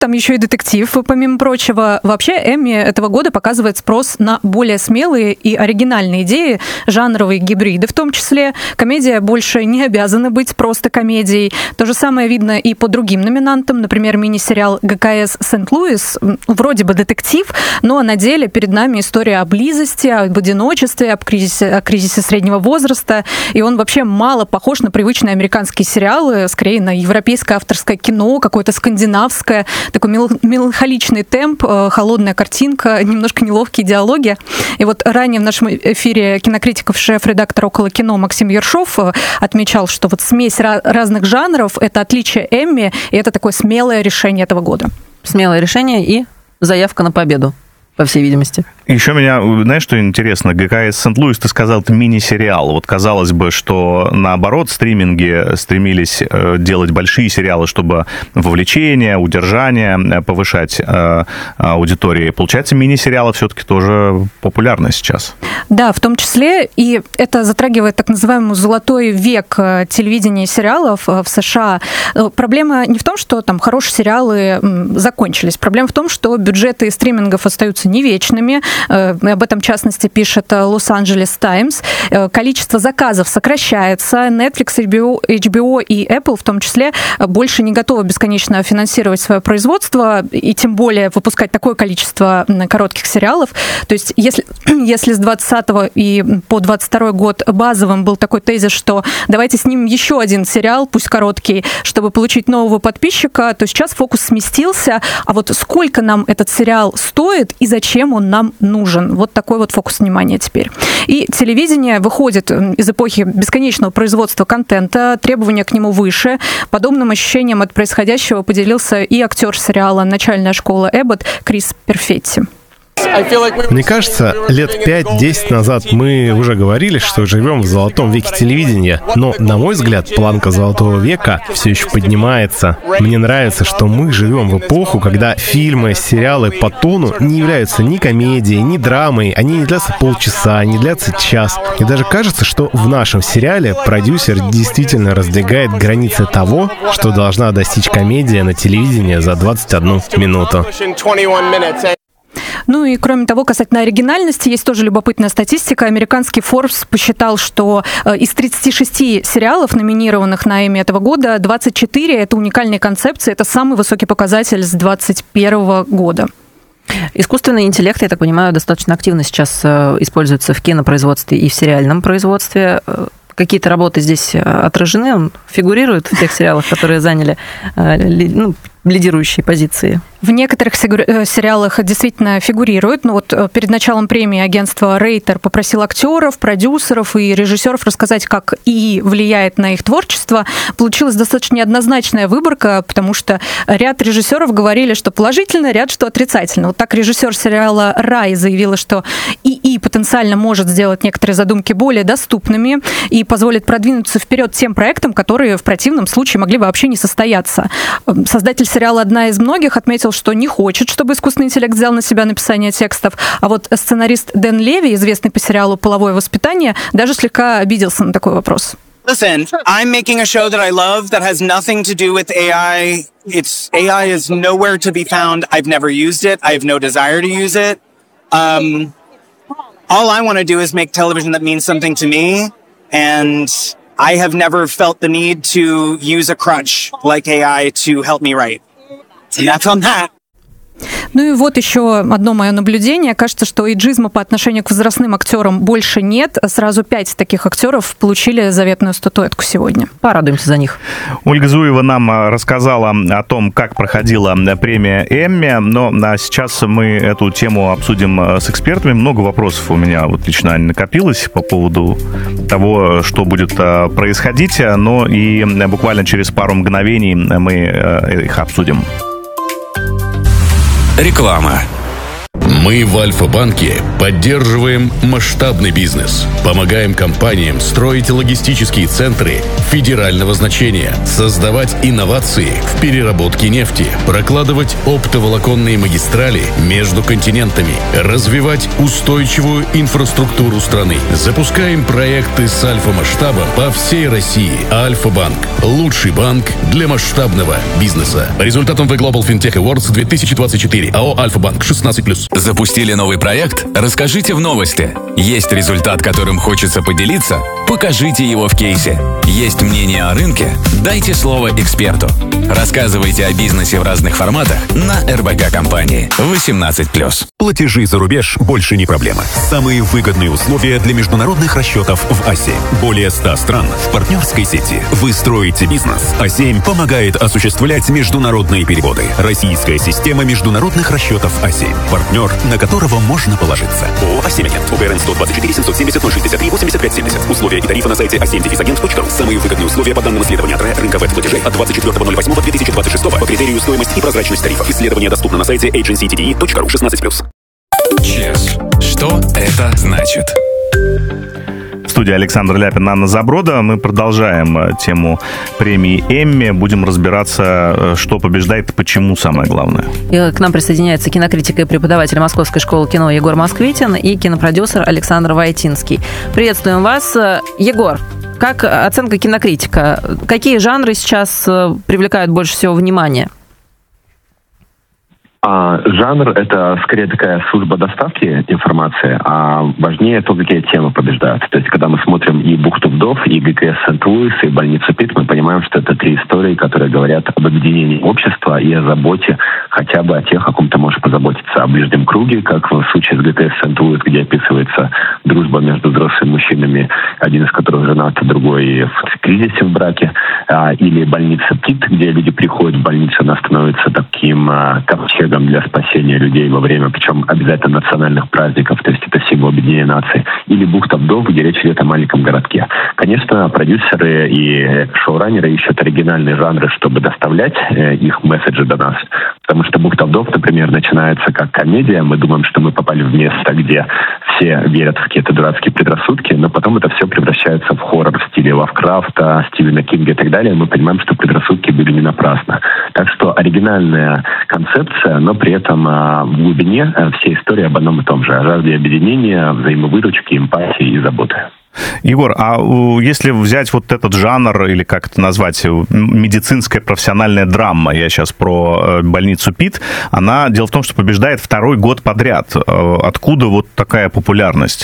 там еще и детектив, помимо прочего. Вообще, Эмми этого года показывает спрос на более смелые и оригинальные идеи, жанровые гибриды в том числе. Комедия больше не обязана быть просто комедией. То же самое видно и по другим номинантам. Например, мини-сериал «ГКС Сент-Луис». Вроде бы детектив, но на деле перед нами история о близости, об одиночестве, о кризисе среднего возраста. И он вообще мало похож на привычные американские сериалы, скорее на европейское авторское кино, какое-то скандинавское, такой меланхоличный темп, холодная картинка, немножко неловкие диалоги. И вот ранее в нашем эфире кинокритиков шеф-редактор «Около кино» Максим Ершов отмечал, что вот смесь разных жанров — это отличие Эмми, и это такое смелое решение этого года. Смелое решение и заявка на победу, по всей видимости. Еще меня, знаешь, что интересно? ГКС Сент-Луис, ты сказал, это мини-сериал. Вот казалось бы, что наоборот, стриминги стремились делать большие сериалы, чтобы вовлечение, удержание повышать аудитории. Получается, мини-сериалы все-таки тоже популярны сейчас. Да, в том числе, и это затрагивает так называемый золотой век телевидения и сериалов в США. Проблема не в том, что там хорошие сериалы закончились. Проблема в том, что бюджеты стримингов остаются не вечными. Об этом, в частности, пишет Лос-Анджелес Таймс. Количество заказов сокращается. Netflix, HBO и Apple, в том числе, больше не готовы бесконечно финансировать свое производство и тем более выпускать такое количество коротких сериалов. То есть, если с 20 и по 22 год базовым был такой тезис, что давайте снимем еще один сериал, пусть короткий, чтобы получить нового подписчика, то сейчас фокус сместился. А вот сколько нам этот сериал стоит и зачем он нам нужен? Вот такой вот фокус внимания теперь. И телевидение выходит из эпохи бесконечного производства контента, требования к нему выше. Подобным ощущением от происходящего поделился и актер сериала «Начальная школа Эббот» Крис Перфетти. Мне кажется, лет 5-10 назад мы уже говорили, что живем в золотом веке телевидения. Но, на мой взгляд, планка золотого века все еще поднимается. Мне нравится, что мы живем в эпоху, когда фильмы, сериалы по тону не являются ни комедией, ни драмой. Они не длятся полчаса, не длятся час. Мне даже кажется, что в нашем сериале продюсер действительно раздвигает границы того, что должна достичь комедия на телевидении за 21 минуту. Ну и кроме того, касательно оригинальности, есть тоже любопытная статистика. Американский Forbes посчитал, что из 36 сериалов, номинированных на Эмми этого года, 24 — это уникальные концепции, это самый высокий показатель с 2021 года. Искусственный интеллект, я так понимаю, достаточно активно сейчас используется в кинопроизводстве и в сериальном производстве. Какие-то работы здесь отражены? Он фигурирует в тех сериалах, которые заняли лидирующие позиции? В некоторых сериалах действительно фигурирует. Но вот перед началом премии агентство Рейтер попросило актеров, продюсеров и режиссеров рассказать, как ИИ влияет на их творчество. Получилась достаточно неоднозначная выборка, потому что ряд режиссеров говорили, что положительно, ряд, что отрицательно. Вот так режиссер сериала «Рай» заявила, что ИИ потенциально может сделать некоторые задумки более доступными и позволит продвинуться вперед тем проектам, которые в противном случае могли бы вообще не состояться. Создатель сериала «Одна из многих» отметил, что не хочет, чтобы искусственный интеллект взял на себя написание текстов. А вот сценарист Дэн Леви, известный по сериалу «Половое воспитание», даже слегка обиделся на такой вопрос. Listen, I'm making a show that I love that has nothing to do with AI. AI is nowhere to be found. I've never used it. I have no desire to use it. All I want to do is make television that means something to me. And I have never felt the need to use a crutch like AI to help me write. And that's on that. Ну и вот еще одно мое наблюдение. Кажется, что эйджизма по отношению к возрастным актерам больше нет. Сразу 5 таких актеров получили заветную статуэтку сегодня. Порадуемся за них. Ольга Зуева нам рассказала о том, как проходила премия Эмми, но сейчас мы эту тему обсудим с экспертами. Много вопросов у меня вот лично накопилось по поводу того, что будет происходить, но и буквально через пару мгновений мы их обсудим. Реклама. Мы в Альфа-банке поддерживаем масштабный бизнес, помогаем компаниям строить логистические центры федерального значения, создавать инновации в переработке нефти, прокладывать оптоволоконные магистрали между континентами, развивать устойчивую инфраструктуру страны. Запускаем проекты с альфа-масштабом по всей России. Альфа-банк – лучший банк для масштабного бизнеса. По результатам The Global FinTech Awards 2024. АО «Альфа-банк» 16+. Запустили новый проект? Расскажите в новости. Есть результат, которым хочется поделиться? Покажите его в кейсе. Есть мнение о рынке? Дайте слово эксперту. Рассказывайте о бизнесе в разных форматах на РБК компании 18+. Платежи за рубеж больше не проблема. Самые выгодные условия для международных расчетов в А7. Более 100 стран в партнерской сети. Вы строите бизнес. А7 помогает осуществлять международные переводы. Российская система международных расчетов А7. Партнер, на которого можно положиться. ООО «А7-агент». УГРН 124 770 063 85 70. Условия и тарифы на сайте a7-agent.ru. Самые выгодные условия по данным исследования от рынка веб-платежей от 24.08.2026 по критерию стоимость и прозрачность тарифов. Исследование доступно на сайте agencydde.ru 16+. ЧЕС. Что это значит? В студии Александр Ляпин, Анна Заброда. Мы продолжаем тему премии Эмми. Будем разбираться, что побеждает и почему, самое главное. И к нам присоединяется кинокритик и преподаватель Московской школы кино Егор Москвитин и кинопродюсер Александр Войтинский. Приветствуем вас. Егор, как оценка кинокритика? Какие жанры сейчас привлекают больше всего внимания? Жанр — это скорее такая служба доставки информации, а важнее то, какие темы побеждают. То есть, когда мы смотрим и «Бухту вдов», и ГКС Сент-Луис, и больницу Питт, мы понимаем, что это три истории, которые говорят об объединении общества и о заботе хотя бы о тех, о ком ты можешь позаботиться, о ближнем круге, как в случае с ГКС Сент-Луис, где описывается дружба между взрослыми мужчинами, один из которых женат, другой в кризисе в браке, или больница Питт, где люди приходят в больницу, она становится таким ковчегом для спасения людей во время, причем обязательно национальных праздников, то есть это символ объединения наций, или «Бухта вдов», где речь идет о маленьком городке. Конечно, продюсеры и шоураннеры ищут оригинальные жанры, чтобы доставлять их месседжи до нас, потому что «Бухта вдов», например, начинается как комедия, мы думаем, что мы попали в место, где все верят в какие-то дурацкие предрассудки, но потом это все превращается в хоррор в стиле Лавкрафта, Стивена Кинга и так далее, мы понимаем, что предрассудки были не напрасно. Так что оригинальная концепция, но при этом в глубине всей истории об одном и том же. О жажде объединения, взаимовыручки, эмпатии и заботы. Егор, а если взять вот этот жанр, или как это назвать, медицинская профессиональная драма, я сейчас про больницу Питт, она, дело в том, что побеждает второй год подряд. Откуда вот такая популярность?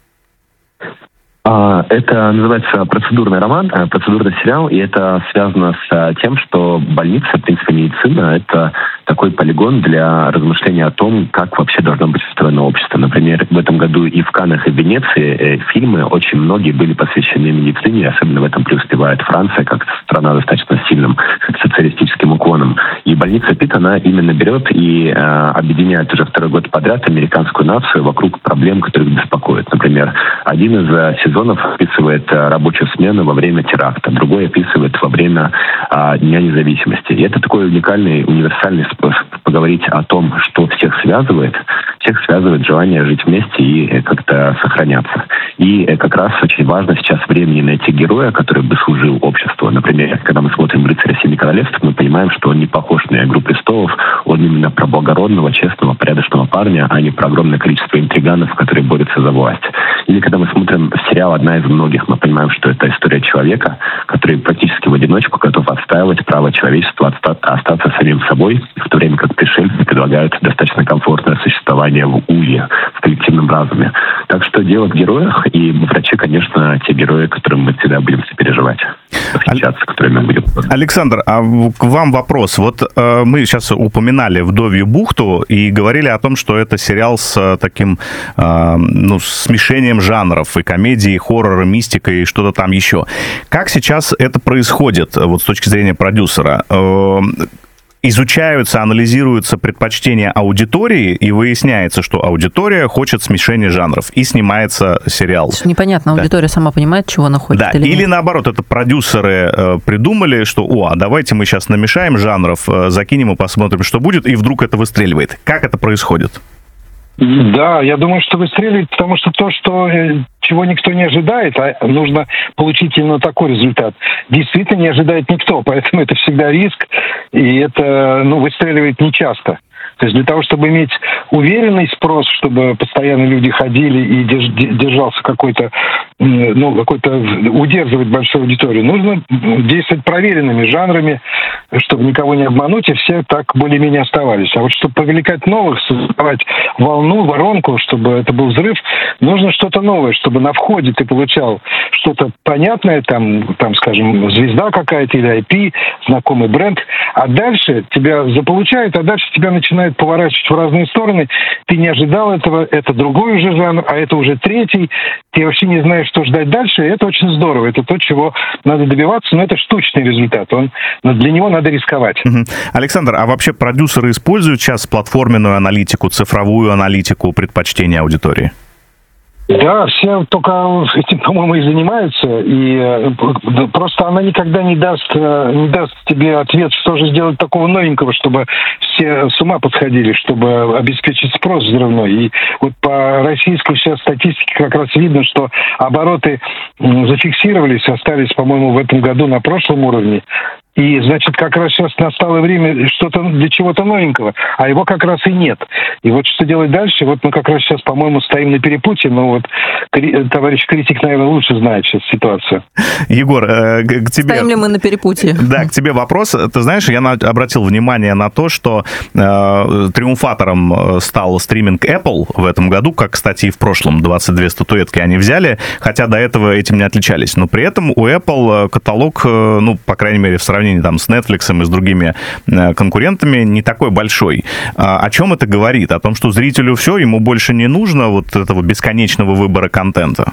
Это называется процедурный роман, процедурный сериал, и это связано с тем, что больница, в принципе, медицина — это такой полигон для размышления о том, как вообще должно быть устроено общество. Например, в этом году и в Каннах, и в Венеции фильмы очень многие были посвящены медицине, особенно в этом преуспевает Франция, как страна достаточно сильным социалистическим уклоном. И больница Питт, она именно берет и объединяет уже второй год подряд американскую нацию вокруг проблем, которые их беспокоят. Например, один из сезонов описывает рабочую смену во время теракта, другой описывает во время Дня независимости. И это такой уникальный, универсальный способ поговорить о том, что всех связывает желание жить вместе и как-то сохраняться. И как раз очень важно сейчас времени найти героя, который бы служил обществу. Например, когда мы смотрим «Рыцаря Семи Королевств», мы понимаем, что он не похож на «Игру престолов», он именно про благородного, честного, порядочного парня, а не про огромное количество интриганов, которые борются за власть. Или когда мы смотрим сериал «Одна из многих», мы понимаем, что это история человека, который практически в одиночку готов отстаивать право человечества остаться самим собой, в то время как пришельцы предлагают достаточно комфортное существование в уе, в коллективном разуме. Так что дело в героях, и врачи, конечно, те герои, которым мы всегда будем сопереживать, восхищаться, которыми мы будем... Александр, а к вам вопрос. Вот мы сейчас упоминали «Вдовью бухту» и говорили о том, что это сериал с таким смешением жанров, и комедии, и хоррор, и мистика, и что-то там еще. Как сейчас это происходит, вот с точки зрения продюсера? Изучаются, анализируются предпочтения аудитории, и выясняется, что аудитория хочет смешения жанров, и снимается сериал. Непонятно, аудитория сама понимает, чего она хочет. Да, или наоборот, это продюсеры придумали, что, давайте мы сейчас намешаем жанров, закинем и посмотрим, что будет, и вдруг это выстреливает. Как это происходит? Да, я думаю, что выстреливает, потому что то, чего никто не ожидает, а нужно получить именно такой результат, действительно не ожидает никто, поэтому это всегда риск, и это, выстреливает нечасто. То есть для того, чтобы иметь уверенный спрос, чтобы постоянно люди ходили и держался какой-то, удерживать большую аудиторию, нужно действовать проверенными жанрами, чтобы никого не обмануть, и все так более-менее оставались. А вот чтобы привлекать новых, создавать волну, воронку, чтобы это был взрыв, нужно что-то новое, чтобы на входе ты получал что-то понятное, там, скажем, звезда какая-то или IP, знакомый бренд, а дальше тебя заполучают, а дальше тебя начинают поворачивать в разные стороны. Ты не ожидал этого, это другой уже жанр, а это уже третий. Ты вообще не знаешь, что ждать дальше, и это очень здорово. Это то, чего надо добиваться, но это штучный результат. Для него надо рисковать. Александр, а вообще продюсеры используют сейчас платформенную аналитику, цифровую аналитику предпочтения аудитории? Да, все только этим, по-моему, и занимаются, и просто она никогда не даст тебе ответ, что же сделать такого новенького, чтобы все с ума подходили, чтобы обеспечить спрос взрывной. И вот по российской сейчас статистике как раз видно, что обороты зафиксировались, остались, по-моему, в этом году на прошлом уровне. И, значит, как раз сейчас настало время для чего-то новенького, а его как раз и нет. И вот что делать дальше, вот мы как раз сейчас, по-моему, стоим на перепутье, но вот товарищ критик, наверное, лучше знает сейчас ситуацию. Егор, к тебе... Стоим ли мы на перепутье? Да, к тебе вопрос. Ты знаешь, я обратил внимание на то, что триумфатором стал стриминг Apple в этом году, как, кстати, и в прошлом 22 статуэтки они взяли, хотя до этого этим не отличались. Но при этом у Apple каталог, по крайней мере, в сравнении там с Netflix и с другими конкурентами не такой большой. О чем это говорит? О том, что зрителю все, ему больше не нужно вот этого бесконечного выбора контента?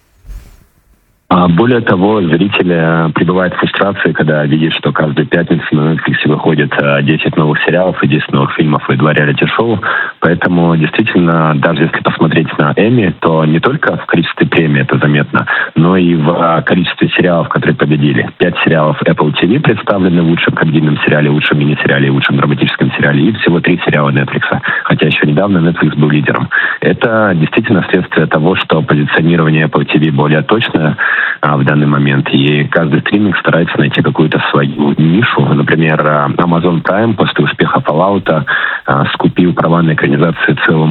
Более того, зритель пребывает в фрустрации, когда видит, что каждую пятницу на Netflix выходит 10 новых сериалов и 10 новых фильмов и 2 реалити-шоу. Поэтому, действительно, даже если посмотреть на Эмми, то не только в количестве премий это заметно, но и в количестве сериалов, которые победили. 5 сериалов Apple TV представлены в лучшем комедийном сериале, лучшем мини-сериале и лучшем драматическом сериале, и всего 3 сериала Netflix. Хотя еще недавно Netflix был лидером. Это действительно следствие того, что позиционирование Apple TV более точное в данный момент, и каждый стриминг старается найти какую-то свою нишу. Например, Amazon Prime после успеха Fallout скупил права на экранизацию целого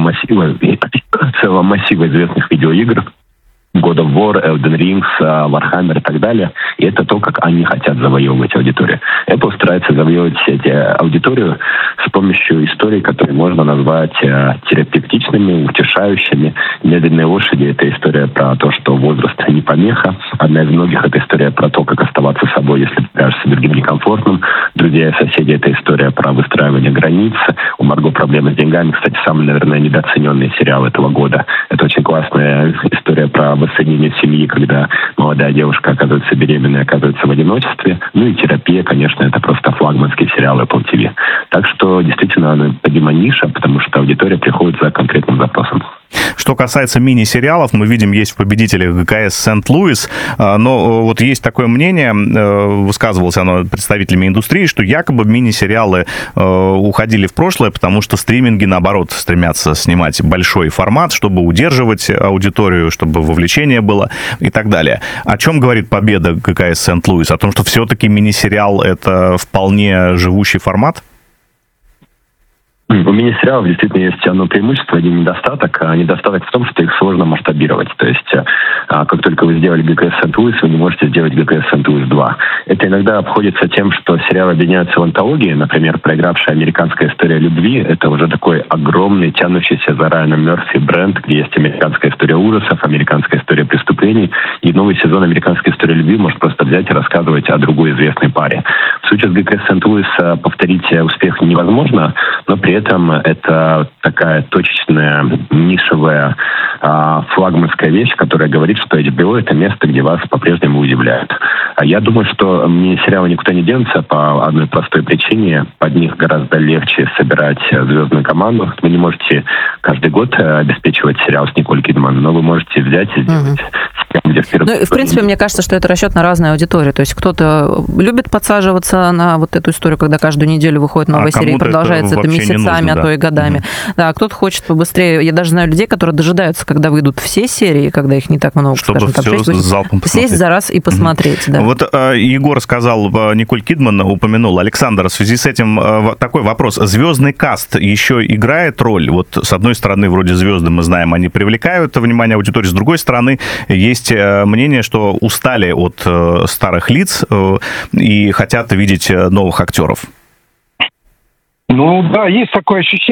массива известных видеоигр. God of War, Elden Ring, Warhammer и так далее. И это то, как они хотят завоевывать аудиторию. Apple старается завоевывать аудиторию с помощью историй, которые можно назвать терапевтичными, утешающими. «Медленные лошади» — это история про то, что возраст не помеха. Одна из многих — это история про то, как оставаться собой, если кажется другим некомфортным. «Друзья и соседи» — это история про выстраивание границ. У Марго проблемы с деньгами. Кстати, самый, наверное, недооцененный сериал этого года. Это очень классная история про воссоединение семьи, когда молодая девушка оказывается беременной, оказывается в одиночестве. И терапия, конечно, это просто флагманский сериал Apple TV. Так что, действительно, она подима ниша, потому что аудитория приходит за конкретным запросом. Что касается мини-сериалов, мы видим, есть в победителях ГКС Сент-Луис, но вот есть такое мнение, высказывалось оно представителями индустрии, что якобы мини-сериалы уходили в прошлое, потому что стриминги, наоборот, стремятся снимать большой формат, чтобы удерживать аудиторию, чтобы вовлечение было и так далее. О чем говорит победа ГКС Сент-Луис? О том, что все-таки мини-сериал — это вполне живущий формат? У мини-сериалов действительно есть одно преимущество, один недостаток. Недостаток в том, что их сложно масштабировать. То есть, как только вы сделали ГКС Сент-Луис, вы не можете сделать ГКС Сент-Луис 2. Это иногда обходится тем, что сериалы объединяются в антологии. Например, проигравшая «Американская история любви» — это уже такой огромный, тянущийся за Райаном Мерфи бренд, где есть американская история ужасов, американская история преступлений. И новый сезон «Американской истории любви» может просто взять и рассказывать о другой известной паре. В случае с ГКС Сент-Луис повторить успех невозможно, но при этом это такая точечная, нишевая, флагманская вещь, которая говорит, что HBO — это место, где вас по-прежнему удивляют. Я думаю, что мини-сериалы никуда не денутся по одной простой причине. Под них гораздо легче собирать звездную команду. Вы не можете каждый год обеспечивать сериал с Николь Кидман, но вы можете взять и сделать Ну, и, в принципе, мне кажется, что это расчет на разную аудиторию. То есть кто-то любит подсаживаться на вот эту историю, когда каждую неделю выходит новая серия, и продолжается это месяцами, а то и годами. Да, кто-то хочет побыстрее. Я даже знаю людей, которые дожидаются, когда выйдут все серии, когда их не так много, чтобы скажем, все залпом посмотреть. Сесть за раз и посмотреть. Да. Вот Егор сказал, Николь Кидман упомянул. Александр, в связи с этим такой вопрос. Звездный каст еще играет роль? Вот с одной стороны, вроде звезды, мы знаем, они привлекают внимание аудитории, с другой стороны, есть мнение, что устали от старых лиц и хотят видеть новых актеров. Ну да, есть такое ощущение.